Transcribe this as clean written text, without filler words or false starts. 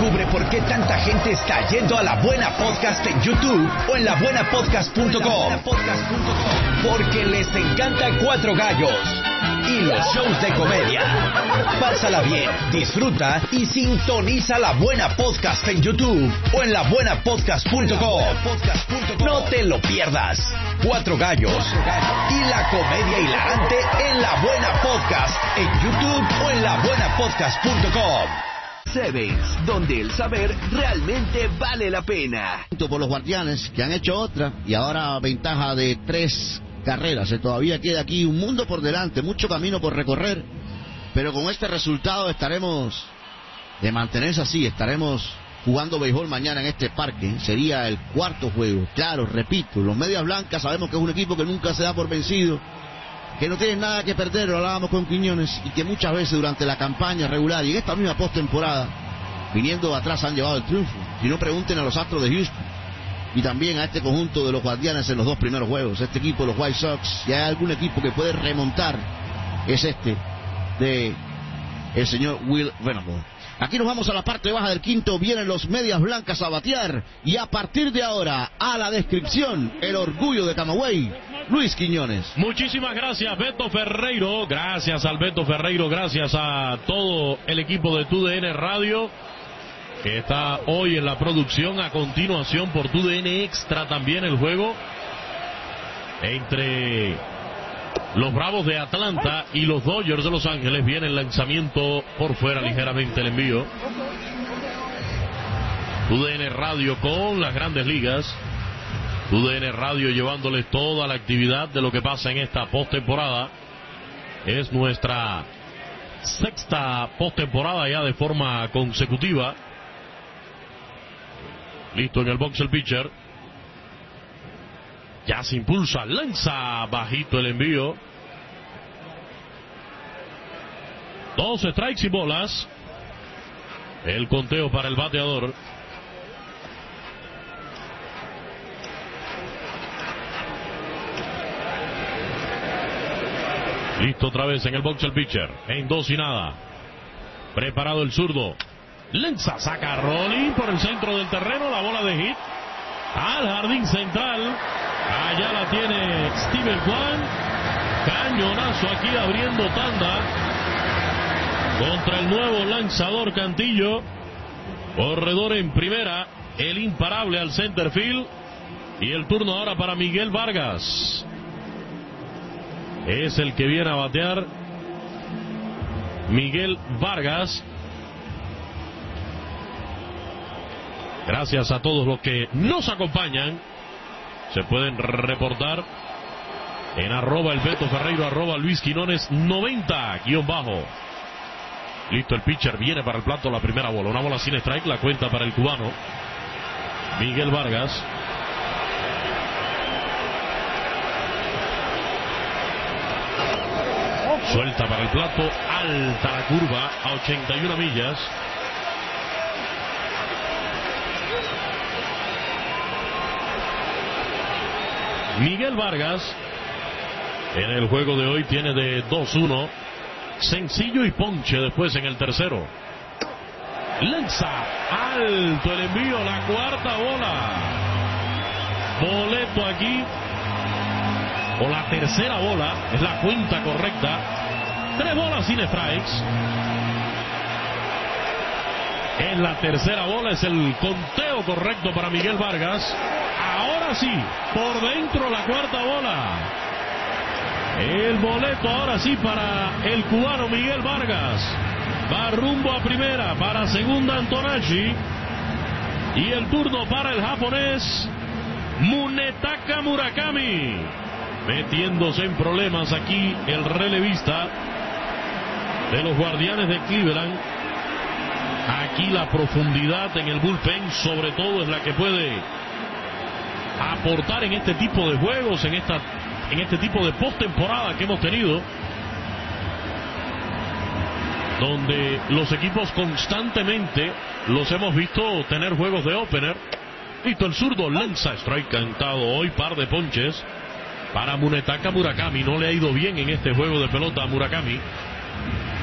Descubre por qué tanta gente está yendo a La Buena Podcast en YouTube o en labuenapodcast.com. Porque les encanta Cuatro Gallos y los shows de comedia. Pásala bien, disfruta y sintoniza La Buena Podcast en YouTube o en labuenapodcast.com. No te lo pierdas. Cuatro Gallos y la comedia hilarante en La Buena Podcast en YouTube o en labuenapodcast.com. Sevens, donde el saber realmente vale la pena. Por los Guardianes, que han hecho otra y ahora ventaja de 3 carreras. Todavía queda aquí un mundo por delante, mucho camino por recorrer, pero con este resultado estaremos, de mantenerse así, estaremos jugando béisbol mañana en este parque. Sería el 4º juego. Claro, repito, los Medias Blancas sabemos que es un equipo que nunca se da por vencido, que no tienen nada que perder, lo hablábamos con Quiñones, y que muchas veces durante la campaña regular y en esta misma postemporada, viniendo de atrás, han llevado el triunfo. Si no, pregunten a los Astros de Houston y también a este conjunto de los Guardianes en los 2 primeros juegos. Este equipo, los White Sox, si hay algún equipo que puede remontar, es este de el señor Will Venable. Aquí nos vamos a la parte baja del quinto. Vienen los Medias Blancas a batear, y a partir de ahora, a la descripción, el orgullo de Camagüey, Luis Quiñones. Muchísimas gracias, Beto Ferreiro. Gracias al Beto Ferreiro, gracias a todo el equipo de TUDN Radio, que está hoy en la producción. A continuación, por TUDN Extra, también el juego entre los Bravos de Atlanta y los Dodgers de Los Ángeles. Viene el lanzamiento por fuera, ligeramente el envío. TUDN Radio con las Grandes Ligas. TUDN Radio llevándoles toda la actividad de lo que pasa en esta postemporada. Es nuestra 6ª postemporada ya de forma consecutiva. Listo en el box el pitcher. Ya se impulsa, lanza bajito el envío. 2 strikes y bolas. El conteo para el bateador. Listo otra vez en el box el pitcher. En 2 y nada. Preparado el zurdo. Lanza, saca a Rolling por el centro del terreno. La bola de hit al jardín central. Allá la tiene Steven Kwan. Cañonazo aquí abriendo tanda contra el nuevo lanzador Cantillo. Corredor en primera, el imparable al center field. Y el turno ahora para Miguel Vargas. Es el que viene a batear Miguel Vargas. Gracias a todos los que nos acompañan. Se pueden reportar en @el Beto Ferreiro, @Luis Quinones 90 _ Listo el pitcher, viene para el plato la primera bola. Una bola sin strike, la cuenta para el cubano Miguel Vargas. Suelta para el plato, alta la curva a 81 millas. Miguel Vargas en el juego de hoy tiene de 2-1, sencillo y ponche después en el tercero. Lanza alto el envío, la 4ª bola. Boleto aquí, o la 3ª bola, es la cuenta correcta. 3 bolas sin strikes. En la 3ª bola es el conteo correcto para Miguel Vargas. Ahora sí, por dentro la 4ª bola. El boleto ahora sí para el cubano Miguel Vargas. Va rumbo a primera, para segunda Antonacci. Y el turno para el japonés Munetaka Murakami. Metiéndose en problemas aquí el relevista de los Guardianes de Cleveland. Aquí la profundidad en el bullpen sobre todo es la que puede aportar en este tipo de juegos, en este tipo de postemporada que hemos tenido, donde los equipos constantemente los hemos visto tener juegos de opener. Listo el zurdo, lanza strike cantado hoy, par de ponches para Munetaka Murakami. No le ha ido bien en este juego de pelota a Murakami.